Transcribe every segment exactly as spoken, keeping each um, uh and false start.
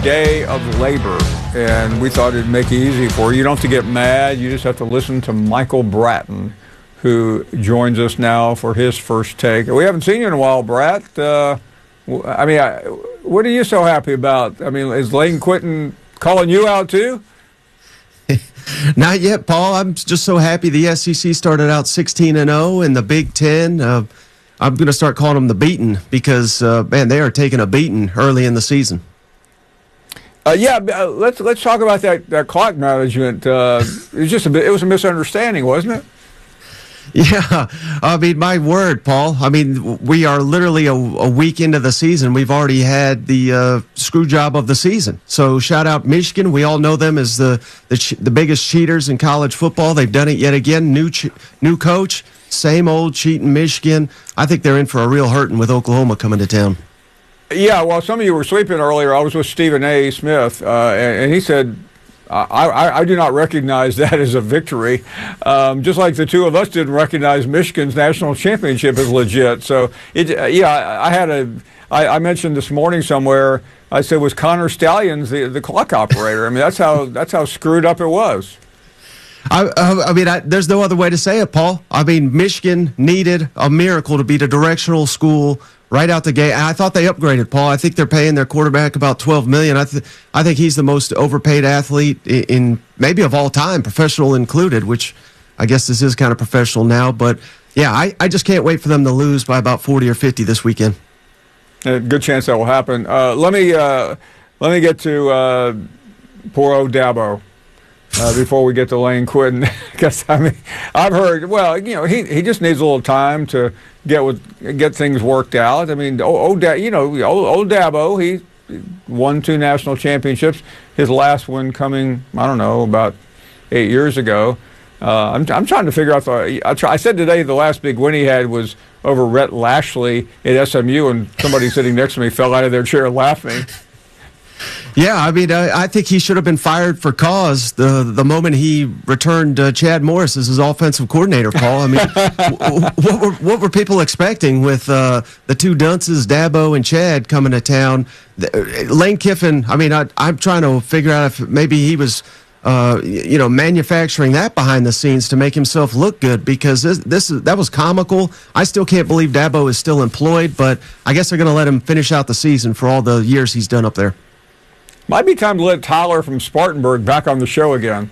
day of labor, and we thought it'd make it easy for you. You don't have to get mad. You just have to listen to Michael Bratton, who joins us now for his first take. We haven't seen you in a while, Brat. Uh, I mean, I, what are you so happy about? I mean, is Lane Quinton calling you out too? Not yet, Paul. I'm just so happy the S E C started out sixteen and oh, and the Big Ten, uh, I'm going to start calling them the beaten because, uh, man, they are taking a beating early in the season. Uh, yeah, uh, let's let's talk about that, that clock management. Uh, it was just a bit, it was a misunderstanding, wasn't it? Yeah, I mean, my word, Paul. I mean, we are literally a, a week into the season. We've already had the uh, screw job of the season. So shout out Michigan. We all know them as the the, ch- the biggest cheaters in college football. They've done it yet again. New ch- new coach, same old cheating Michigan. I think they're in for a real hurting with Oklahoma coming to town. Yeah, well, some of you were sleeping earlier. I was with Stephen A. Smith, uh, and, and he said, I, I, I do not recognize that as a victory, um, just like the two of us didn't recognize Michigan's national championship as legit. So, it, uh, yeah, I, I had a, I, I mentioned this morning somewhere, I said, was Connor Stallions the, the clock operator? I mean, that's how that's how screwed up it was. I, I mean, I, there's no other way to say it, Paul. I mean, Michigan needed a miracle to be the directional school right out the gate. And I thought they upgraded, Paul. I think they're paying their quarterback about twelve million dollars. I, th- I think he's the most overpaid athlete in, in maybe of all time, professional included, which I guess this is kind of professional now. But, yeah, I, I just can't wait for them to lose by about forty or fifty this weekend. A good chance that will happen. Uh, let me uh, let me get to uh, poor old Dabo. Uh, before we get to Lane Quinton, because I mean, I've heard. Well, you know, he he just needs a little time to get with get things worked out. I mean, old, old you know, old, old Dabo, he won two national championships. His last one coming, I don't know, about eight years ago. Uh, I'm I'm trying to figure out the. I, try, I said today the last big win he had was over Rhett Lashley at S M U, and somebody sitting next to me fell out of their chair laughing. Yeah, I mean, I, I think he should have been fired for cause the the moment he returned uh, Chad Morris as his offensive coordinator, Paul. I mean, w- what, were, what were people expecting with uh, the two dunces, Dabo and Chad, coming to town? The, Lane Kiffin, I mean, I, I'm trying to figure out if maybe he was, uh, you know, manufacturing that behind the scenes to make himself look good, because this, this is, that was comical. I still can't believe Dabo is still employed, but I guess they're going to let him finish out the season for all the years he's done up there. Might be time to let Tyler from Spartanburg back on the show again.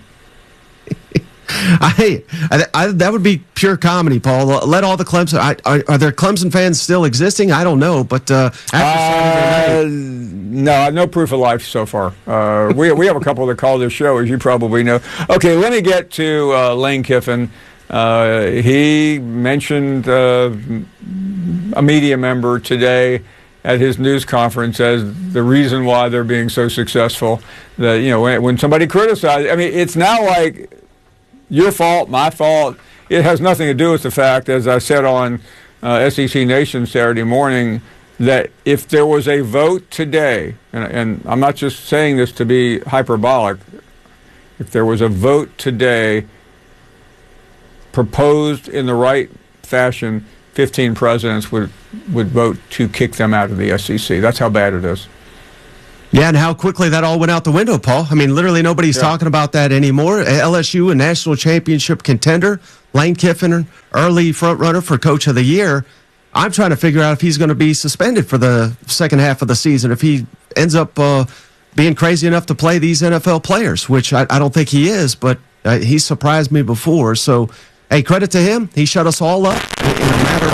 I, I, I that would be pure comedy, Paul. Let all the Clemson. I, are, are there Clemson fans still existing? I don't know, but uh, after uh, Saturday night, no, no proof of life so far. Uh, we we have a couple that call this show, as you probably know. Okay, let me get to uh, Lane Kiffin. Uh, he mentioned uh, a media member today at his news conference as the reason why they're being so successful. That, you know, when, when somebody criticizes, I mean, it's now like your fault, my fault. It has nothing to do with the fact, as I said on uh, S E C Nation Saturday morning, that if there was a vote today, and, and I'm not just saying this to be hyperbolic, if there was a vote today proposed in the right fashion, fifteen presidents would would vote to kick them out of the S E C. That's how bad it is. Yeah, and how quickly that all went out the window, Paul. I mean, literally nobody's yeah. talking about that anymore. L S U, a national championship contender. Lane Kiffin, early front runner for Coach of the Year. I'm trying to figure out if he's going to be suspended for the second half of the season, if he ends up uh, being crazy enough to play these N F L players, which I, I don't think he is, but uh, he surprised me before. So, hey, credit to him. He shut us all up in a matter